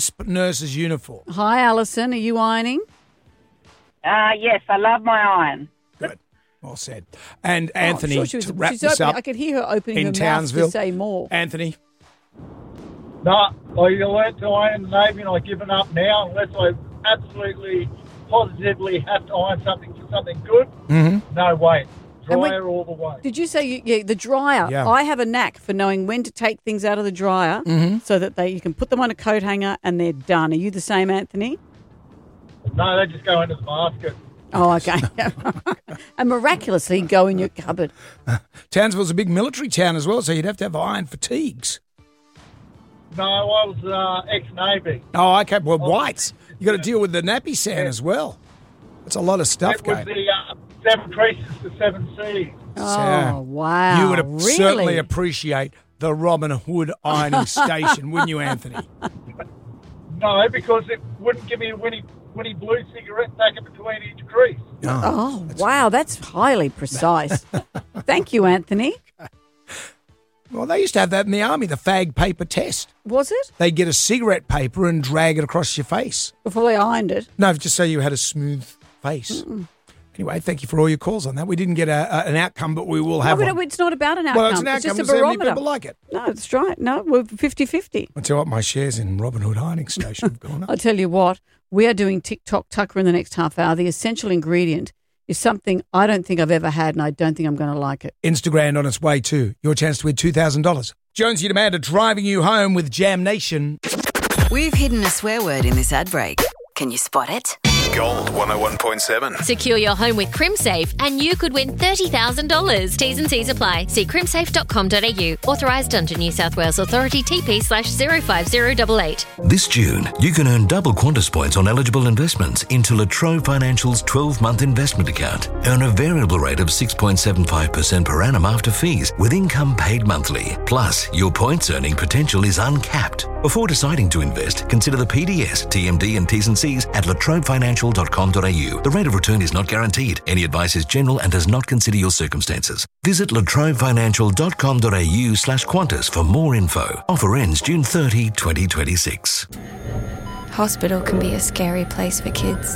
nurse's uniform. Hi, Alison. Are you ironing? Yes, I love my iron. Good. Well said. And Anthony, I'm sure to wrap she's this opening, up I could hear her opening in her Townsville. mouth to say more. Anthony. No, I learnt to iron in the Navy and I've given up now unless I absolutely, positively have to iron something for something good. Mm-hmm. No way. And Dryer all the way. Did you say the dryer? Yeah. I have a knack for knowing when to take things out of the dryer so that you can put them on a coat hanger and they're done. Are you the same, Anthony? No, they just go into the basket. Oh, okay. And miraculously go in your cupboard. Townsville's a big military town as well, so you'd have to have iron fatigues. No, I was ex-Navy. Oh, okay. Well, whites. You got to deal with the nappy sand as well. That's a lot of stuff It was going. the 7 creases to 7 C's. Oh, wow. You would really? certainly appreciate the Robin Hood ironing station, wouldn't you, Anthony? No, because it wouldn't give me a Winnie Blue cigarette packet between each crease. Oh, wow. That's highly precise. Thank you, Anthony. Well, they used to have that in the army, the fag paper test. Was it? They'd get a cigarette paper and drag it across your face. Before they ironed it? No, just so you had a smooth face. Anyway, thank you for all your calls on that. We didn't get an outcome, but we will have one. It's not about an outcome. Well, it's an outcome. just a How many barometer. people like it? No, that's right. No, we're 50-50. I'll tell you what, my shares in Robin Hood Ironing Station have gone up. I'll tell you what, we are doing TikTok Tucker in the next half hour. The essential ingredient is something I don't think I've ever had, and I don't think I'm going to like it. Instagram on its way too. Your chance to win $2,000. Jonesy and Amanda driving you home with Jam Nation. We've hidden a swear word in this ad break. Can you spot it? Gold 101.7. Secure your home with CrimSafe and you could win $30,000. T's and C's apply. See crimsafe.com.au. Authorised under New South Wales Authority TP/05088. This June, you can earn double Qantas points on eligible investments into La Trobe Financial's 12-month investment account. Earn a variable rate of 6.75% per annum after fees, with income paid monthly. Plus, your points earning potential is uncapped. Before deciding to invest, consider the PDS, TMD and T's and C's at latrobefinancial.com.au. The rate of return is not guaranteed. Any advice is general and does not consider your circumstances. Visit latrobefinancial.com.au/Qantas for more info. Offer ends June 30, 2026. Hospital can be a scary place for kids.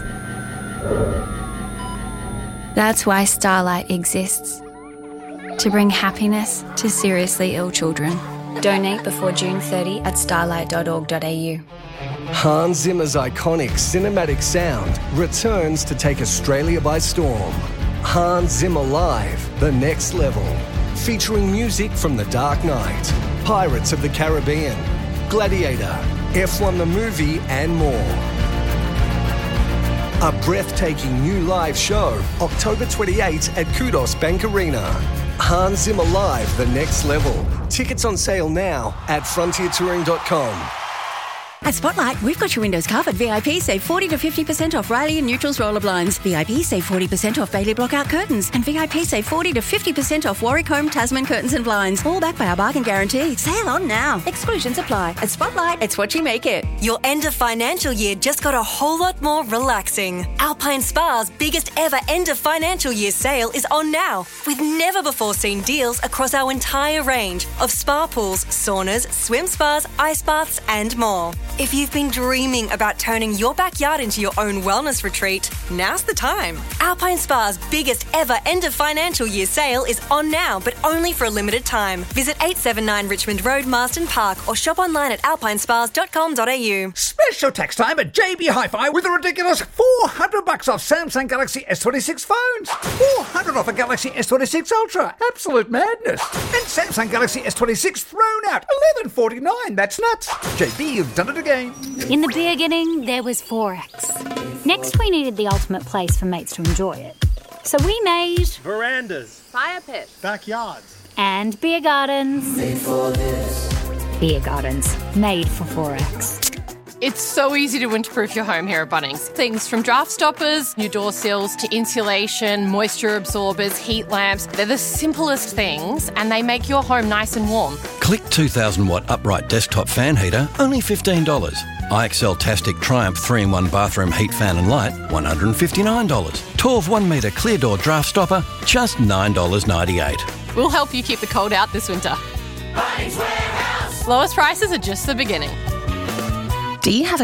That's why Starlight exists. To bring happiness to seriously ill children. Donate before June 30 at starlight.org.au. Hans Zimmer's iconic cinematic sound returns to take Australia by storm. Hans Zimmer Live, The Next Level. Featuring music from The Dark Knight, Pirates of the Caribbean, Gladiator, F1 the Movie, and more. A breathtaking new live show, October 28 at Kudos Bank Arena. Hans Zimmer Live, The Next Level. Tickets on sale now at frontiertouring.com. At Spotlight, we've got your windows covered. VIP save 40 to 50% off Riley and Neutrals roller blinds. VIP save 40% off Bailey Blockout curtains. And VIP save 40 to 50% off Warwick Home Tasman curtains and blinds. All backed by our bargain guarantee. Sale on now. Exclusions apply. At Spotlight, it's what you make it. Your end of financial year just got a whole lot more relaxing. Alpine Spa's biggest ever end of financial year sale is on now, with never before seen deals across our entire range of spa pools, saunas, swim spas, ice baths, and more. If you've been dreaming about turning your backyard into your own wellness retreat, now's the time. Alpine Spa's biggest ever end of financial year sale is on now, but only for a limited time. Visit 879 Richmond Road, Marsden Park, or shop online at alpinespas.com.au. Special tax time at JB Hi-Fi with a ridiculous $400 off Samsung Galaxy S26 phones. $400 off a Galaxy S26 Ultra. Absolute madness. And Samsung Galaxy S26 thrown out. $11.49. That's nuts. JB, you've done it again. In the beginning, there was Forex. Next, we needed the ultimate place for mates to enjoy it. So we made verandas, fire pits, backyards, and beer gardens. Made for this. Beer gardens, made for Forex. It's so easy to winterproof your home here at Bunnings. Things from draft stoppers, new door sills, to insulation, moisture absorbers, heat lamps. They're the simplest things and they make your home nice and warm. Click 2,000 watt upright desktop fan heater, only $15. IXL Tastic Triumph 3-in-1 bathroom heat fan and light, $159. 12 1 metre clear door draft stopper, just $9.98. We'll help you keep the cold out this winter. Bunnings Warehouse. Lowest prices are just the beginning. Do you have a